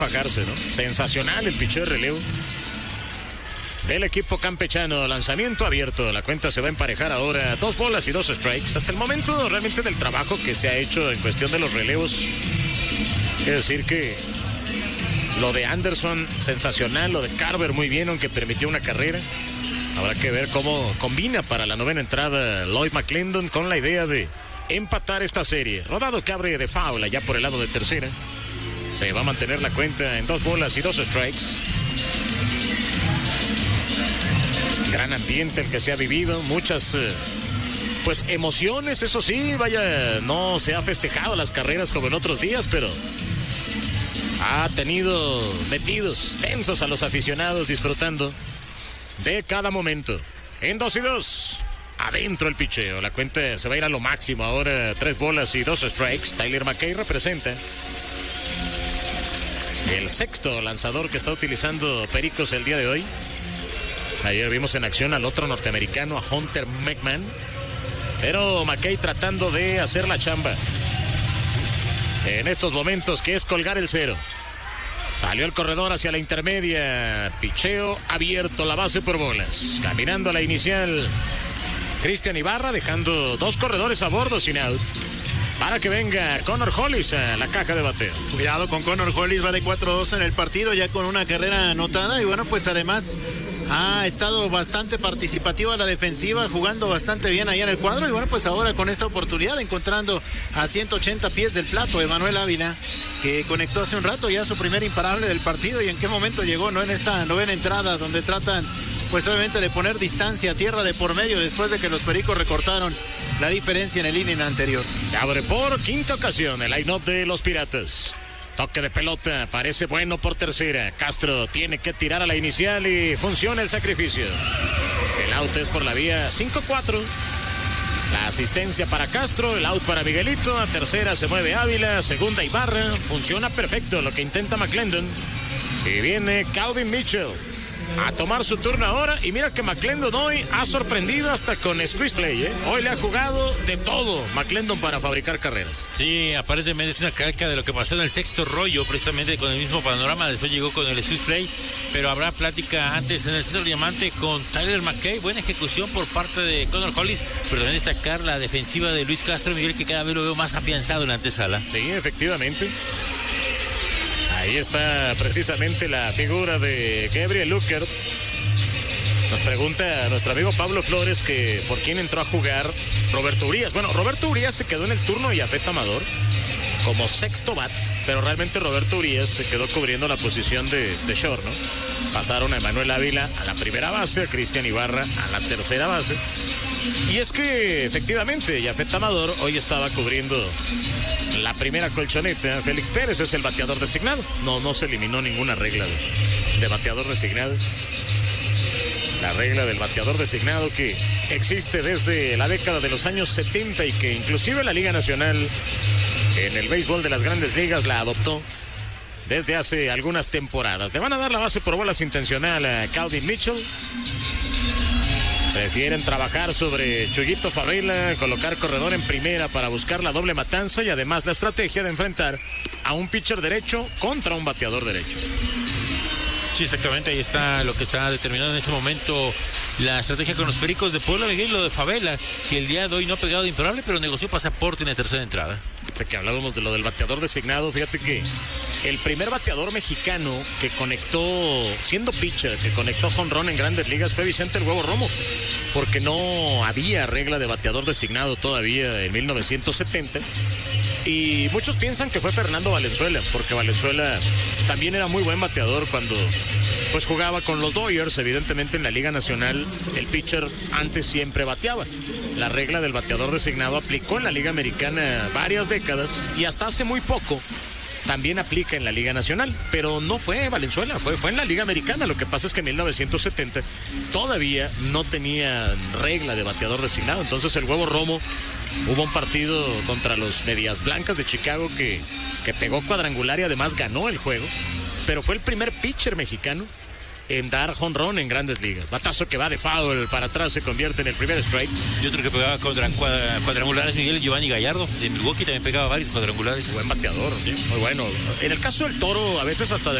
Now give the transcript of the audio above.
pagarse, ¿no? Sensacional el picheo de relevo del equipo campechano. Lanzamiento abierto. La cuenta se va a emparejar ahora. 2 bolas y 2 strikes. Hasta el momento realmente del trabajo que se ha hecho en cuestión de los relevos. Quiero decir que lo de Anderson, sensacional. Lo de Carver, muy bien, aunque permitió una carrera. Habrá que ver cómo combina para la novena entrada Lloyd McClendon con la idea de empatar esta serie. Rodado Cabre de foul allá por el lado de tercera. Se va a mantener la cuenta en 2 bolas y 2 strikes. Gran ambiente el que se ha vivido. Muchas pues emociones, eso sí. Vaya, no se ha festejado las carreras como en otros días, pero ha tenido metidos tensos a los aficionados disfrutando de cada momento. En 2 y 2. Adentro el picheo. La cuenta se va a ir a lo máximo. Ahora 3 bolas y 2 strikes. Tyler McKay representa el sexto lanzador que está utilizando Pericos el día de hoy. Ayer vimos en acción al otro norteamericano, a Hunter McMahon. Pero McKay tratando de hacer la chamba en estos momentos, que es colgar el cero. Salió el corredor hacia la intermedia. Picheo abierto, la base por bolas. Caminando a la inicial Cristian Ibarra, dejando 2 corredores a bordo sin out, para que venga Connor Hollis a la caja de bateo. Cuidado con Connor Hollis, va de 4-2 en el partido, ya con una carrera anotada. Y bueno, pues además ha estado bastante participativa la defensiva, jugando bastante bien ahí en el cuadro. Y bueno, pues ahora con esta oportunidad, encontrando a 180 pies del plato Emanuel Ávila, que conectó hace un rato ya su primer imparable del partido. Y en qué momento llegó, ¿no? En esta novena entrada, donde tratan pues obviamente de poner distancia, tierra de por medio, después de que los Pericos recortaron la diferencia en el inning anterior. Se abre por quinta ocasión el line-up de los Piratas. Toque de pelota, parece bueno por tercera. Castro tiene que tirar a la inicial y funciona el sacrificio. El out es por la vía 5-4. La asistencia para Castro, el out para Miguelito. A tercera se mueve Ávila, segunda Ibarra. Funciona perfecto lo que intenta McClendon. Y viene Calvin Mitchell a tomar su turno ahora. Y mira que McClendon hoy ha sorprendido hasta con squeeze play, ¿eh? Hoy le ha jugado de todo McClendon para fabricar carreras. Sí, aparentemente es una calca de lo que pasó en el sexto rollo, precisamente con el mismo panorama. Después llegó con el squeeze play, pero habrá plática antes en el centro diamante con Tyler McKay. Buena ejecución por parte de Connor Hollis, pero también destacar la defensiva de Luis Castro, Miguel, que cada vez lo veo más afianzado en la antesala. Sí, efectivamente. Ahí está precisamente la figura de Gabriel Luker. Nos pregunta nuestro amigo Pablo Flores que por quién entró a jugar Roberto Urias. Bueno, Roberto Urias se quedó en el turno y Yafet Amador como sexto bat, pero realmente Roberto Urias se quedó cubriendo la posición de short, ¿no? Pasaron a Emanuel Ávila a la primera base, a Cristian Ibarra a la tercera base. Y es que efectivamente Yafet Amador hoy estaba cubriendo la primera colchoneta. Félix Pérez es el bateador designado. No se eliminó ninguna regla de bateador designado. La regla del bateador designado que existe desde la década de los años 70 y que inclusive la Liga Nacional en el béisbol de las Grandes Ligas la adoptó desde hace algunas temporadas. Le van a dar la base por bolas intencional a Calvin Mitchell. Prefieren trabajar sobre Chuyito Favela, colocar corredor en primera para buscar la doble matanza y además la estrategia de enfrentar a un pitcher derecho contra un bateador derecho. Sí, exactamente, ahí está lo que está determinado en este momento la estrategia con los Pericos de Puebla, Miguel, lo de Favela, que el día de hoy no ha pegado de imparable, pero negoció pasaporte en la tercera entrada. De que hablábamos de lo del bateador designado, fíjate que el primer bateador mexicano que conectó, siendo pitcher, que conectó jonrón en Grandes Ligas fue Vicente el Huevo Romo, porque no había regla de bateador designado todavía en 1970. Y muchos piensan que fue Fernando Valenzuela, porque Valenzuela también era muy buen bateador cuando pues jugaba con los Dodgers. Evidentemente en la Liga Nacional el pitcher antes siempre bateaba. La regla del bateador designado aplicó en la Liga Americana varias décadas y hasta hace muy poco también aplica en la Liga Nacional, pero no fue Valenzuela, fue en la Liga Americana. Lo que pasa es que en 1970 todavía no tenía regla de bateador designado. Entonces el Huevo Romo, hubo un partido contra los Medias Blancas de Chicago que pegó cuadrangular y además ganó el juego, pero fue el primer pitcher mexicano en dar jonrón en Grandes Ligas. Batazo que va de foul para atrás, se convierte en el primer strike. Y otro que pegaba cuadrangulares, Miguel Giovanni Gallardo, de Milwaukee, también pegaba varios cuadrangulares. Buen bateador, sí, muy bueno. En el caso del Toro, a veces hasta